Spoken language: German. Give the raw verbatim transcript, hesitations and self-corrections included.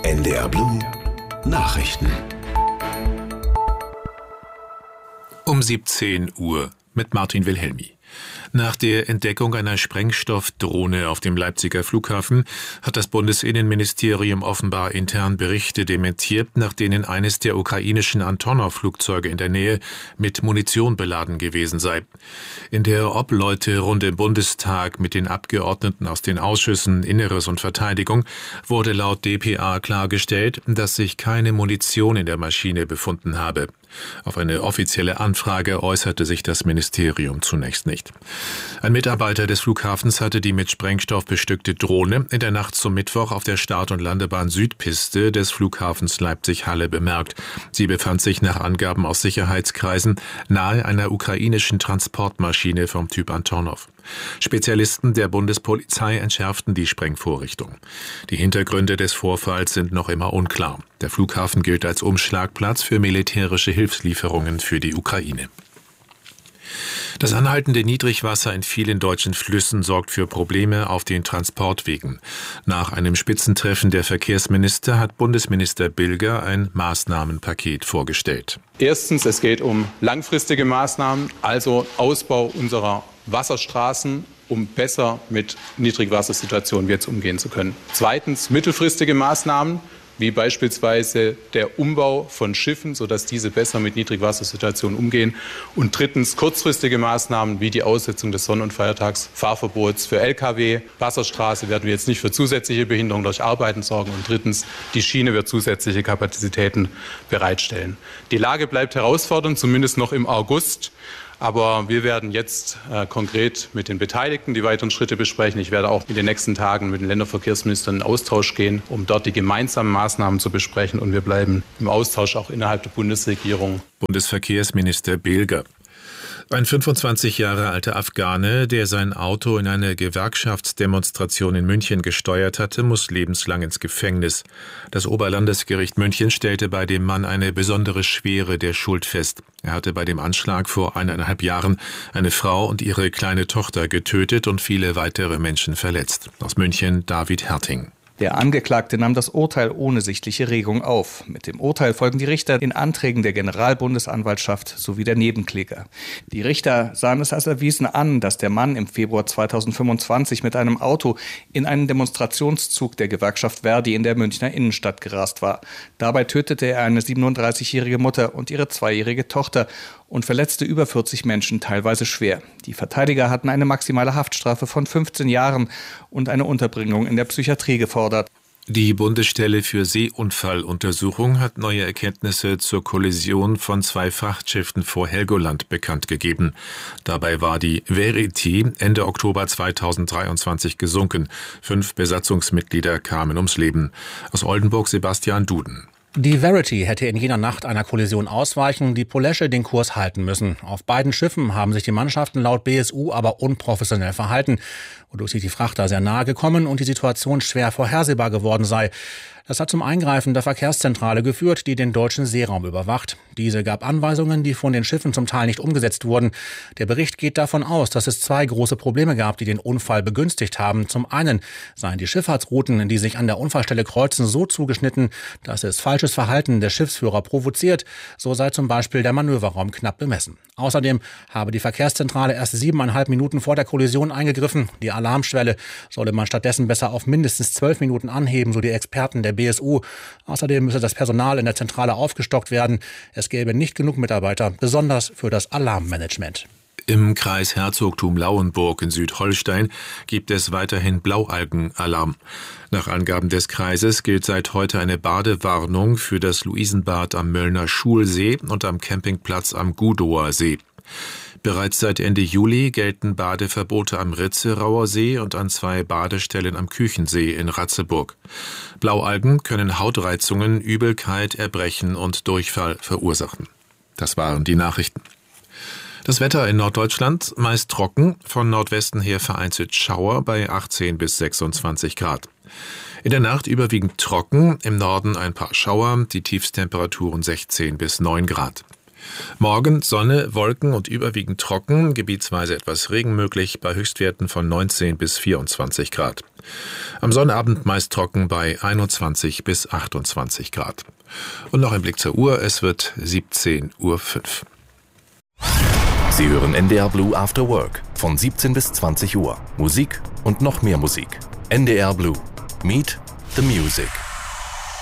N D R Blue Nachrichten. Um siebzehn Uhr mit Martin Wilhelmi. Nach der Entdeckung einer Sprengstoffdrohne auf dem Leipziger Flughafen hat das Bundesinnenministerium offenbar intern Berichte dementiert, nach denen eines der ukrainischen Antonov-Flugzeuge in der Nähe mit Munition beladen gewesen sei. In der Obleute-Runde im Bundestag mit den Abgeordneten aus den Ausschüssen Inneres und Verteidigung wurde laut D P A klargestellt, dass sich keine Munition in der Maschine befunden habe. Auf eine offizielle Anfrage äußerte sich das Ministerium zunächst nicht. Ein Mitarbeiter des Flughafens hatte die mit Sprengstoff bestückte Drohne in der Nacht zum Mittwoch auf der Start- und Landebahn Südpiste des Flughafens Leipzig-Halle bemerkt. Sie befand sich nach Angaben aus Sicherheitskreisen nahe einer ukrainischen Transportmaschine vom Typ Antonov. Spezialisten der Bundespolizei entschärften die Sprengvorrichtung. Die Hintergründe des Vorfalls sind noch immer unklar. Der Flughafen gilt als Umschlagplatz für militärische Hilfslieferungen für die Ukraine. Das anhaltende Niedrigwasser in vielen deutschen Flüssen sorgt für Probleme auf den Transportwegen. Nach einem Spitzentreffen der Verkehrsminister hat Bundesminister Bilger ein Maßnahmenpaket vorgestellt. Erstens, es geht um langfristige Maßnahmen, also Ausbau unserer Wasserstraßen, um besser mit Niedrigwassersituationen jetzt umgehen zu können. Zweitens, mittelfristige Maßnahmen, wie beispielsweise der Umbau von Schiffen, sodass diese besser mit Niedrigwassersituationen umgehen. Und drittens kurzfristige Maßnahmen wie die Aussetzung des Sonn- und Feiertagsfahrverbots für L K W. Wasserstraße werden wir jetzt nicht für zusätzliche Behinderung durch Arbeiten sorgen. Und drittens, die Schiene wird zusätzliche Kapazitäten bereitstellen. Die Lage bleibt herausfordernd, zumindest noch im August. Aber wir werden jetzt äh, konkret mit den Beteiligten die weiteren Schritte besprechen. Ich werde auch in den nächsten Tagen mit den Länderverkehrsministern in Austausch gehen, um dort die gemeinsamen Maßnahmen zu besprechen. Und wir bleiben im Austausch auch innerhalb der Bundesregierung. Bundesverkehrsminister Bilger. Ein fünfundzwanzig Jahre alter Afghane, der sein Auto in eine Gewerkschaftsdemonstration in München gesteuert hatte, muss lebenslang ins Gefängnis. Das Oberlandesgericht München stellte bei dem Mann eine besondere Schwere der Schuld fest. Er hatte bei dem Anschlag vor eineinhalb Jahren eine Frau und ihre kleine Tochter getötet und viele weitere Menschen verletzt. Aus München David Herting. Der Angeklagte nahm das Urteil ohne sichtliche Regung auf. Mit dem Urteil folgen die Richter den Anträgen der Generalbundesanwaltschaft sowie der Nebenkläger. Die Richter sahen es als erwiesen an, dass der Mann im Februar zweitausendfünfundzwanzig mit einem Auto in einen Demonstrationszug der Gewerkschaft Verdi in der Münchner Innenstadt gerast war. Dabei tötete er eine siebenunddreißigjährige Mutter und ihre zweijährige Tochter und verletzte über vierzig Menschen, teilweise schwer. Die Verteidiger hatten eine maximale Haftstrafe von fünfzehn Jahren und eine Unterbringung in der Psychiatrie gefordert. Die Bundesstelle für Seeunfalluntersuchung hat neue Erkenntnisse zur Kollision von zwei Frachtschiffen vor Helgoland bekannt gegeben. Dabei war die Verity Ende Oktober zweitausenddreiundzwanzig gesunken. Fünf Besatzungsmitglieder kamen ums Leben. Aus Oldenburg Sebastian Duden. Die Verity hätte in jener Nacht einer Kollision ausweichen, die Polesche den Kurs halten müssen. Auf beiden Schiffen haben sich die Mannschaften laut B S U aber unprofessionell verhalten, wodurch sich die Frachter sehr nahe gekommen und die Situation schwer vorhersehbar geworden sei. Das hat zum Eingreifen der Verkehrszentrale geführt, die den deutschen Seeraum überwacht. Diese gab Anweisungen, die von den Schiffen zum Teil nicht umgesetzt wurden. Der Bericht geht davon aus, dass es zwei große Probleme gab, die den Unfall begünstigt haben. Zum einen seien die Schifffahrtsrouten, die sich an der Unfallstelle kreuzen, so zugeschnitten, dass es falsches Verhalten der Schiffsführer provoziert. So sei zum Beispiel der Manöverraum knapp bemessen. Außerdem habe die Verkehrszentrale erst siebeneinhalb Minuten vor der Kollision eingegriffen. Die Alarmschwelle solle man stattdessen besser auf mindestens zwölf Minuten anheben, so die Experten der B S U. Außerdem müsse das Personal in der Zentrale aufgestockt werden. Es gäbe nicht genug Mitarbeiter, besonders für das Alarmmanagement. Im Kreis Herzogtum Lauenburg in Südholstein gibt es weiterhin Blaualgenalarm. Nach Angaben des Kreises gilt seit heute eine Badewarnung für das Luisenbad am Möllner Schulsee und am Campingplatz am Gudower See. Bereits seit Ende Juli gelten Badeverbote am Ritze-Rauer See und an zwei Badestellen am Küchensee in Ratzeburg. Blaualgen können Hautreizungen, Übelkeit, Erbrechen und Durchfall verursachen. Das waren die Nachrichten. Das Wetter in Norddeutschland meist trocken, von Nordwesten her vereinzelt Schauer bei achtzehn bis sechsundzwanzig Grad. In der Nacht überwiegend trocken, im Norden ein paar Schauer, die Tiefstemperaturen sechzehn bis neun Grad. Morgen Sonne, Wolken und überwiegend trocken, gebietsweise etwas Regen möglich bei Höchstwerten von neunzehn bis vierundzwanzig Grad. Am Sonnabend meist trocken bei einundzwanzig bis achtundzwanzig Grad. Und noch ein Blick zur Uhr, es wird siebzehn Uhr fünf. Sie hören N D R Blue After Work von siebzehn bis zwanzig Uhr. Musik und noch mehr Musik. N D R Blue. Meet the Music.